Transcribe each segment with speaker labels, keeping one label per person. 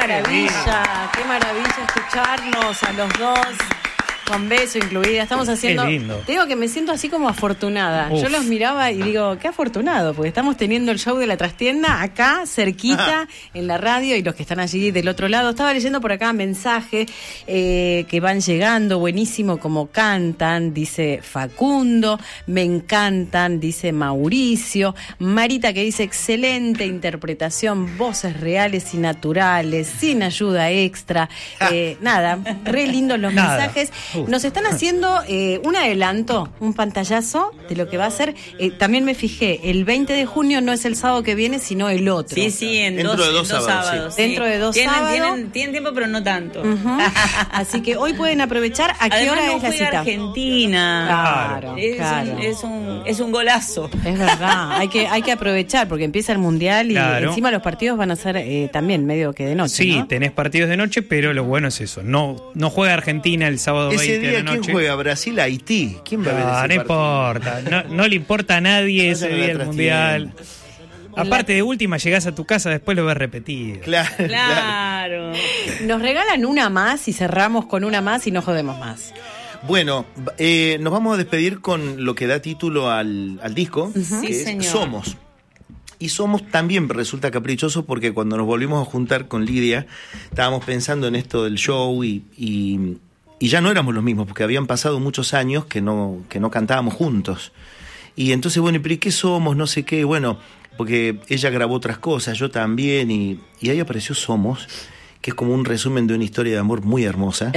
Speaker 1: qué maravilla escucharnos a los dos. Con beso incluida, estamos haciendo...
Speaker 2: Qué lindo.
Speaker 1: Te digo que me siento así como afortunada.
Speaker 2: Uf.
Speaker 1: Yo los miraba y digo, qué afortunado, porque estamos teniendo el show de La Trastienda acá, cerquita, en la radio, y los que están allí del otro lado. Estaba leyendo por acá mensajes que van llegando, buenísimo como cantan, dice Facundo, me encantan, dice Mauricio, Marita que dice, excelente interpretación, voces reales y naturales, sin ayuda extra. Nada, re lindos los mensajes. Nos están haciendo un adelanto, un pantallazo de lo que va a ser. También me fijé, el 20 de junio no es el sábado que viene, sino el otro.
Speaker 3: Sí, dentro de dos sábados.
Speaker 1: Sí. Dentro de dos sábados.
Speaker 3: Tienen tiempo, pero no tanto.
Speaker 1: Así que hoy pueden aprovechar. ¿A qué hora es la cita?
Speaker 3: Argentina.
Speaker 1: Claro.
Speaker 3: Es un golazo.
Speaker 1: Es verdad, hay que aprovechar porque empieza el Mundial y encima los partidos van a ser también medio que de noche.
Speaker 2: Sí,
Speaker 1: ¿no?
Speaker 2: tenés partidos de noche, pero lo bueno es eso. No juega Argentina el sábado 20
Speaker 4: ese
Speaker 2: de
Speaker 4: día,
Speaker 2: la noche.
Speaker 4: ¿quién juega? ¿Brasil, Haití? ¿Quién va a ver ese
Speaker 2: No
Speaker 4: partido?
Speaker 2: importa. No le importa a nadie ese
Speaker 4: Vayan a
Speaker 2: día
Speaker 4: La
Speaker 2: el Mundial. Aparte de última, llegás a tu casa, después lo ves repetido.
Speaker 3: Claro.
Speaker 1: Nos regalan una más y cerramos con una más y no jodemos más.
Speaker 4: Bueno, nos vamos a despedir con lo que da título al disco, que
Speaker 3: Sí,
Speaker 4: es
Speaker 3: señor.
Speaker 4: Somos. Y Somos también resulta caprichoso porque cuando nos volvimos a juntar con Lidia, estábamos pensando en esto del show y ya no éramos los mismos, porque habían pasado muchos años que no cantábamos juntos. Y entonces, bueno, ¿y qué somos? No sé qué, bueno, porque ella grabó otras cosas, yo también, y ahí apareció Somos, que es como un resumen de una historia de amor muy hermosa.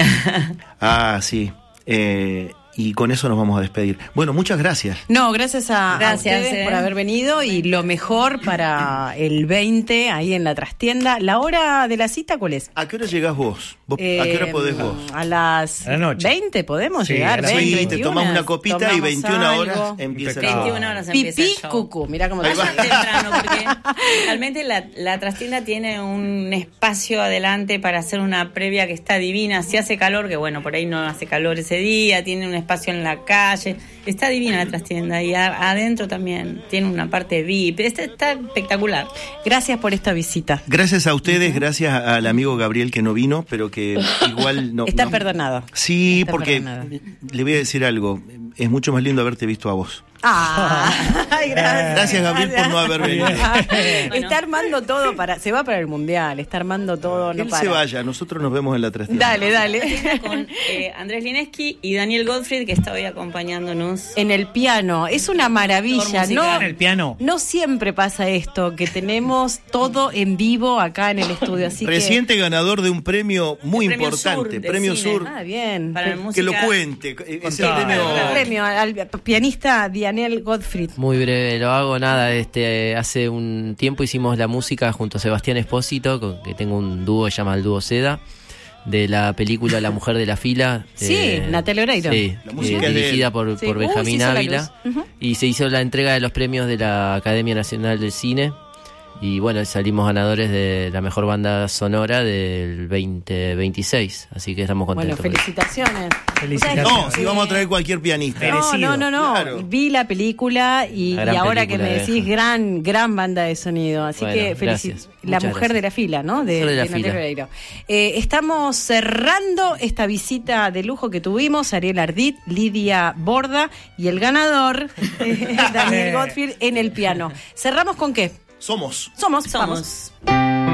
Speaker 4: Sí. Y con eso nos vamos a despedir. Bueno, muchas gracias.
Speaker 1: No, gracias a ustedes por
Speaker 3: ¿eh?
Speaker 1: haber venido y lo mejor para el 20 ahí en La Trastienda. ¿La hora de la cita cuál es?
Speaker 4: ¿A qué hora llegás vos? ¿A qué hora podés vos?
Speaker 1: A las
Speaker 2: A la noche.
Speaker 1: 20 podemos
Speaker 2: Sí,
Speaker 1: llegar.
Speaker 2: a las
Speaker 1: 20,
Speaker 4: 20, tomamos una copita y
Speaker 1: tomamos
Speaker 4: 21
Speaker 1: algo.
Speaker 4: horas empieza el show.
Speaker 3: 21 horas empieza
Speaker 1: Pipí,
Speaker 3: el show.
Speaker 1: cucú, mirá cómo te
Speaker 3: Vayan temprano, porque realmente la Trastienda tiene un espacio adelante para hacer una previa que está divina. Si hace calor, que bueno, por ahí no hace calor ese día, tiene un espacio en la calle. Está divina la Trastienda y adentro también tiene una parte VIP. Está espectacular.
Speaker 1: Gracias por esta visita.
Speaker 4: Gracias a ustedes, gracias al amigo Gabriel que no vino, pero que igual no...
Speaker 1: Está
Speaker 4: no-
Speaker 1: perdonado.
Speaker 4: Sí,
Speaker 1: Está
Speaker 4: porque
Speaker 1: perdonado.
Speaker 4: le voy a decir algo. Es mucho más lindo haberte visto a vos.
Speaker 1: Ay, gracias.
Speaker 4: Gracias, Gabriel, por no haber venido.
Speaker 1: Está armando todo se va para el Mundial, está armando todo, no
Speaker 4: Él
Speaker 1: para.
Speaker 4: se vaya, nosotros nos vemos en la Trastienda.
Speaker 1: Dale.
Speaker 3: Con Andrés Lineski y Daniel Gottfried, que está hoy acompañándonos.
Speaker 1: En el piano, es una maravilla,
Speaker 3: Musical.
Speaker 1: ¿no?
Speaker 2: En el piano.
Speaker 1: No siempre pasa esto, que tenemos todo en vivo acá en el estudio, así
Speaker 4: Reciente ganador de un premio muy
Speaker 3: El premio
Speaker 4: importante,
Speaker 3: Sur de
Speaker 4: Premio
Speaker 3: cine.
Speaker 4: Sur.
Speaker 1: Bien.
Speaker 3: Para la
Speaker 4: Que
Speaker 3: música.
Speaker 4: lo cuente. Es el
Speaker 2: Contá.
Speaker 4: premio.
Speaker 1: El premio al pianista Daniel Gottfried.
Speaker 5: Muy breve, lo hago nada. Hace un tiempo hicimos la música junto a Sebastián Espósito, que tengo un dúo que se llama el Dúo Seda, de la película La Mujer de la Fila.
Speaker 1: Sí, Natalia Oreiro.
Speaker 5: Sí,
Speaker 4: La música es de
Speaker 5: dirigida
Speaker 4: él.
Speaker 5: por
Speaker 1: Sí. Se
Speaker 5: Benjamín
Speaker 1: hizo la
Speaker 5: Ávila.
Speaker 1: luz. Ujú.
Speaker 5: Y se hizo la entrega de los premios de la Academia Nacional del Cine. Y bueno, salimos ganadores de la mejor banda sonora del 2026. Así que estamos
Speaker 1: Bueno,
Speaker 5: contentos.
Speaker 1: felicitaciones.
Speaker 2: Felicitaciones.
Speaker 4: No, si vamos a traer cualquier pianista.
Speaker 2: Merecido.
Speaker 1: No.
Speaker 4: Claro.
Speaker 1: Vi la película y
Speaker 5: La gran
Speaker 1: ahora que
Speaker 5: película
Speaker 1: me
Speaker 5: de
Speaker 1: decís,
Speaker 5: Benjamín.
Speaker 1: gran banda de sonido. Así
Speaker 5: Bueno,
Speaker 1: que
Speaker 5: gracias.
Speaker 1: La
Speaker 5: Muchas
Speaker 1: Mujer de
Speaker 5: gracias.
Speaker 1: la Fila, ¿no?
Speaker 5: Mujer de la
Speaker 1: Natalia
Speaker 5: Fila.
Speaker 1: Oreiro. Estamos cerrando esta visita de lujo que tuvimos, Ariel Ardit, Lidia Borda y el ganador, Daniel Gottfried, en el piano. ¿Cerramos con qué?
Speaker 4: Somos.
Speaker 1: Vamos.